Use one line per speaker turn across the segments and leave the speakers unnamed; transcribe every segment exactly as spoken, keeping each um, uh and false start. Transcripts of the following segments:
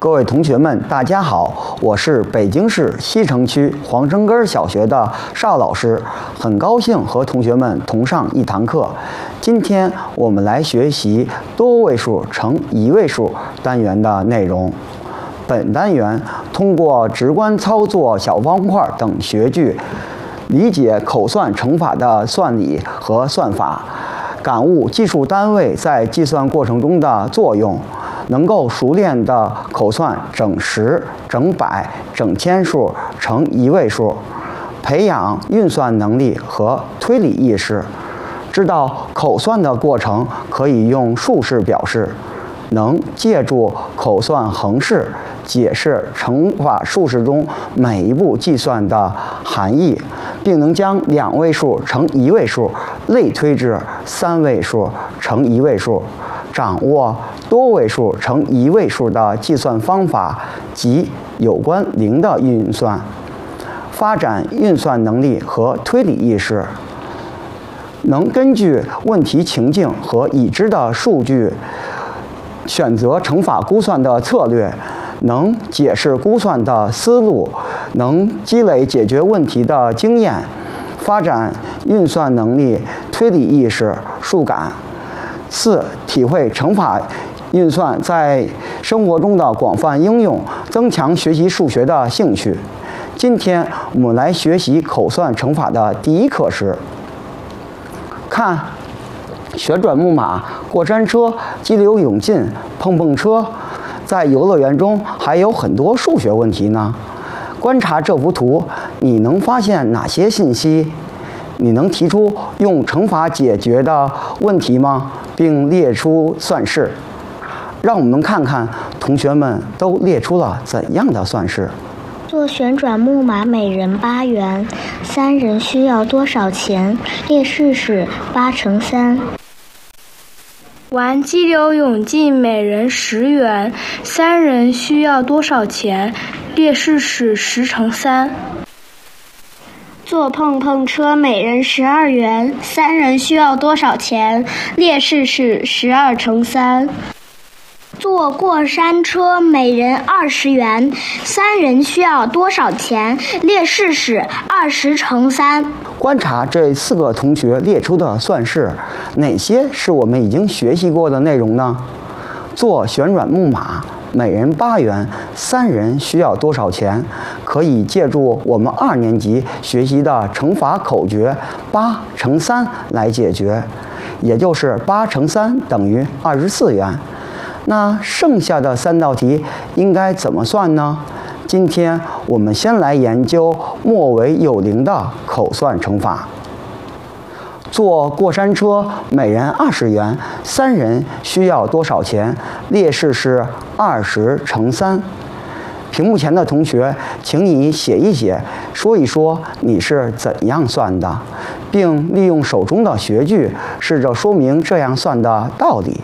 各位同学们，大家好，我是北京市西城区黄生根小学的邵老师，很高兴和同学们同上一堂课。今天我们来学习多位数乘一位数单元的内容。本单元通过直观操作小方块等学具，理解口算乘法的算理和算法，感悟计数单位在计算过程中的作用，能够熟练地口算整十、整百、整千数乘一位数，培养运算能力和推理意识，知道口算的过程可以用数式表示，能借助口算横式解释乘法数式中每一步计算的含义，并能将两位数乘一位数类推至三位数乘一位数，掌握多位数乘一位数的计算方法及有关零的运算，发展运算能力和推理意识，能根据问题情境和已知的数据选择乘法估算的策略，能解释估算的思路，能积累解决问题的经验，发展运算能力、推理意识、数感。四、体会乘法运算在生活中的广泛应用，增强学习数学的兴趣。今天我们来学习口算乘法的第一课时，看旋转木马、过山车、激流勇进、碰碰车，在游乐园中还有很多数学问题呢。观察这幅图，你能发现哪些信息？你能提出用乘法解决的问题吗？并列出算式。让我们看看同学们都列出了怎样的算式。
坐旋转木马每人八元，三人需要多少钱？列式是八乘三。
玩激流勇进每人十元，三人需要多少钱？列式是十乘三。
坐碰碰车每人十二元，三人需要多少钱？列式是十二乘三。
坐过山车每人二十元，三人需要多少钱？列式是二十乘三。
观察这四个同学列出的算式，哪些是我们已经学习过的内容呢？坐旋转木马每人八元，三人需要多少钱？可以借助我们二年级学习的乘法口诀八乘三来解决，也就是八乘三等于二十四元。那剩下的三道题应该怎么算呢？今天我们先来研究末尾有零的口算乘法。坐过山车每人二十元，三人需要多少钱？列式是二十乘三。屏幕前的同学，请你写一写，说一说你是怎样算的，并利用手中的学具试着说明这样算的道理。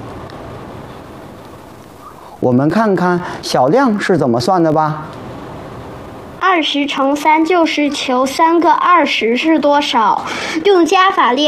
我们看看小亮是怎么算的吧。
二十乘三就是求三个二十是多少，用加法列